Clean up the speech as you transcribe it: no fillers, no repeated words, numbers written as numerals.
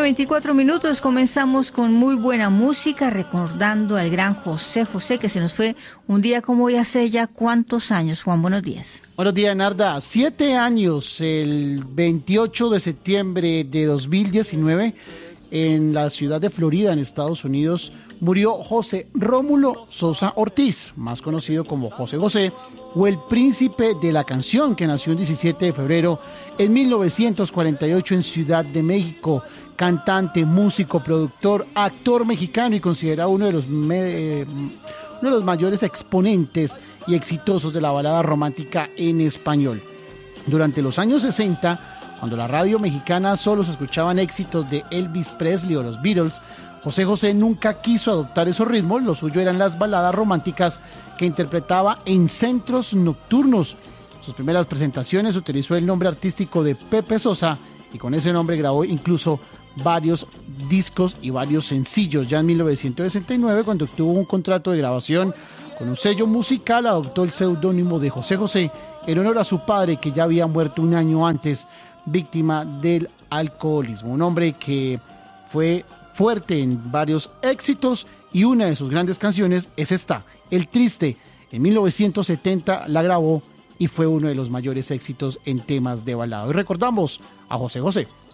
8:24, comenzamos con muy buena música, recordando al gran José José, que se nos fue un día como hoy hace ya cuántos años. Juan, buenos días. Buenos días, Narda. 7 años, el 28 de septiembre de 2019, en la ciudad de Florida, en Estados Unidos, murió José Rómulo Sosa Ortiz, más conocido como José José, o el príncipe de la canción, que nació el 17 de febrero en 1948 en Ciudad de México. Cantante, músico, productor, actor mexicano y considerado uno de los mayores exponentes y exitosos de la balada romántica en español. Durante los años 60, cuando la radio mexicana solo se escuchaban éxitos de Elvis Presley o los Beatles, José José nunca quiso adoptar esos ritmos. Lo suyo eran las baladas románticas que interpretaba en centros nocturnos. Sus primeras presentaciones utilizó el nombre artístico de Pepe Sosa y con ese nombre grabó incluso varios discos y varios sencillos. Ya en 1969, cuando obtuvo un contrato de grabación con un sello musical, adoptó el seudónimo de José José en honor a su padre, que ya había muerto un año antes, víctima del alcoholismo. Un hombre que fue fuerte en varios éxitos, y una de sus grandes canciones es esta, El Triste. En 1970 la grabó y fue uno de los mayores éxitos en temas de balada. Hoy recordamos a José José.